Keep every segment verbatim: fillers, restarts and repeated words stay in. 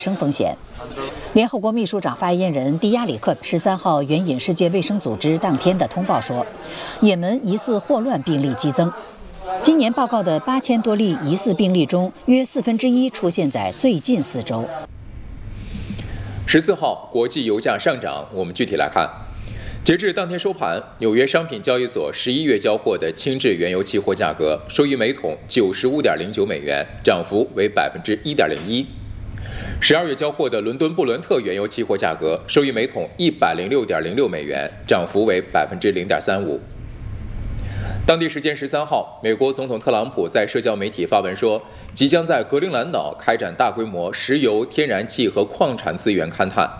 生风险。联合国秘书长发言人迪亚里克十三号援引世界卫生组织当天的通报说，也门疑似霍乱病例激增。今年报告的八千多例疑似病例中，约四分之一出现在最近四周。 十四号，国际油价上涨，我们具体来看。截至当天收盘，纽约商品交易所十一月交货的轻质原油期货价格收于每桶九十五点零九美元，涨幅为百分之一点零一。十二月交货的伦敦布伦特原油期货价格收于每桶一百零六点零六美元，涨幅为百分之零点三五。当地时间十三号，美国总统特朗普在社交媒体发文说，即将在格陵兰岛开展大规模石油、天然气和矿产资源勘探。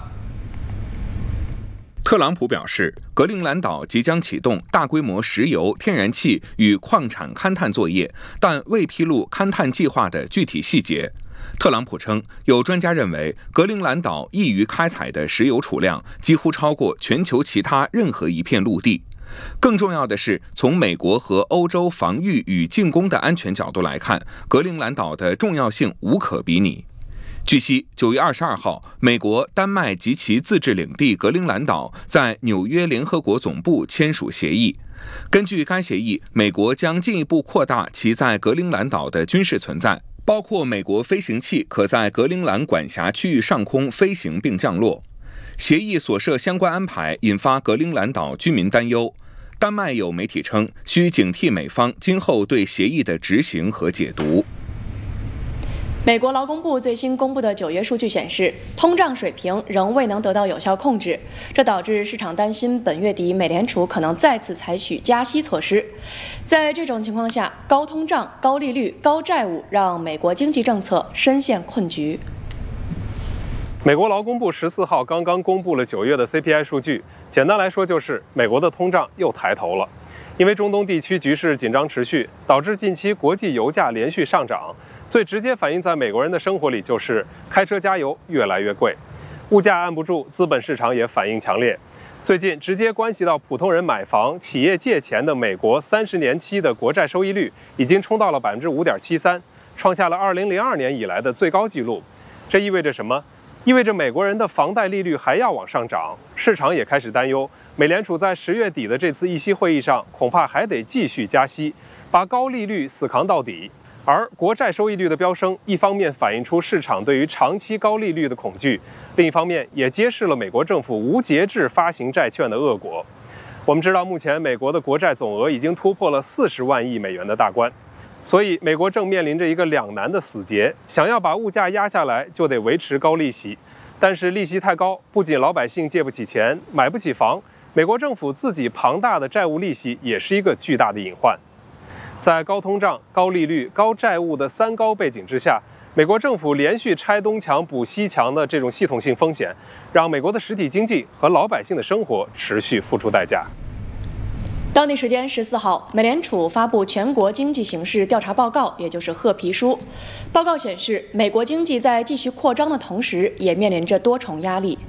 特朗普表示，格陵兰岛即将启动大规模石油、天然气与矿产勘探作业，但未披露勘探计划的具体细节。特朗普称，有专家认为，格陵兰岛易于开采的石油储量几乎超过全球其他任何一片陆地。更重要的是，从美国和欧洲防御与进攻的安全角度来看，格陵兰岛的重要性无可比拟。据悉，九月二十二号，美国、丹麦及其自治领地格陵兰岛在纽约联合国总部签署协议。根据该协议，美国将进一步扩大其在格陵兰岛的军事存在，包括美国飞行器可在格陵兰管辖区域上空飞行并降落。协议所涉相关安排引发格陵兰岛居民担忧。丹麦有媒体称，需警惕美方今后对协议的执行和解读。 美国劳工部最新公布的九月数据显示，通胀水平仍未能得到有效控制，这导致市场担心本月底美联储可能再次采取加息措施。在这种情况下，高通胀、高利率、高债务让美国经济政策深陷困局。 美国劳工部十四号刚刚公布了九月的 C P I 数据，简单来说就是美国的通胀又抬头了。因为中东地区局势紧张持续，导致近期国际油价连续上涨，最直接反映在美国人的生活里就是开车加油越来越贵，物价按不住，资本市场也反应强烈。最近直接关系到普通人买房、企业借钱的美国三十年期的国债收益率已经冲到了百分之五点七三，创下了二零零二年以来的最高纪录。这意味着什么？意味着美国人的房贷利率还要往上涨，市场也开始担忧，美联储在十月底的这次议息会议上恐怕还得继续加息，把高利率死扛到底。而国债收益率的飙升，一方面反映出市场对于长期高利率的恐惧，另一方面也揭示了美国政府无节制发行债券的恶果。我们知道，目前美国的国债总额已经突破了四十万亿美元的大关。所以，美国正面临着一个两难的死结，想要把物价压下来，就得维持高利息。但是利息太高，不仅老百姓借不起钱，买不起房，美国政府自己庞大的债务利息也是一个巨大的隐患。在高通胀、高利率、高债务的三高背景之下，美国政府连续拆东墙补西墙的这种系统性风险，让美国的实体经济和老百姓的生活持续付出代价。 当地时间十四号，美联储发布全国经济形势调查报告，也就是褐皮书。报告显示，美国经济在继续扩张的同时，也面临着多重压力。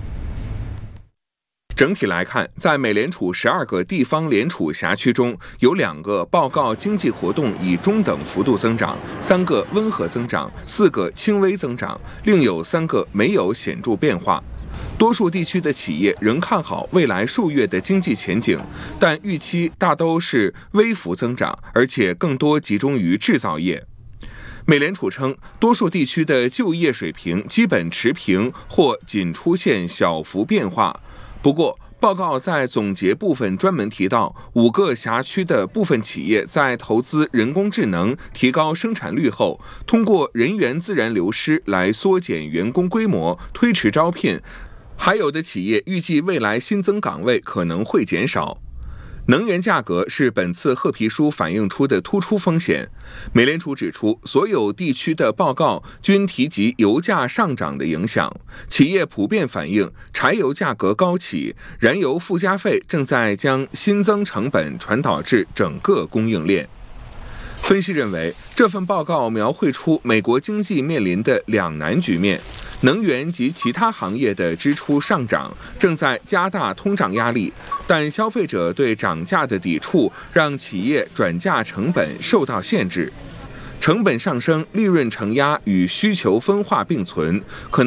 整体来看，在美联储十二个地方联储辖区中，有两个报告经济活动以中等幅度增长，三个温和增长，四个轻微增长，另有三个没有显著变化。多数地区的企业仍看好未来数月的经济前景，但预期大都是微幅增长，而且更多集中于制造业。美联储称，多数地区的就业水平基本持平或仅出现小幅变化。不过，报告在总结部分专门提到，五个辖区的部分企业在投资人工智能、提高生产率后，通过人员自然流失来缩减员工规模，推迟招聘。还有的企业预计未来新增岗位可能会减少。能源价格是本次褐皮书反映出的突出风险。美联储指出，所有地区的报告均提及油价上涨的影响，企业普遍反映柴油价格高企，燃油附加费正在将新增成本传导至整个供应链。分析认为，这份报告描绘出美国经济面临的两难局面。能源及其他行业的支出上涨，正在加大通胀压力，但消费者对涨价的抵触让企业转嫁成本受到限制。成本上升、利润承压与需求分化并存，可能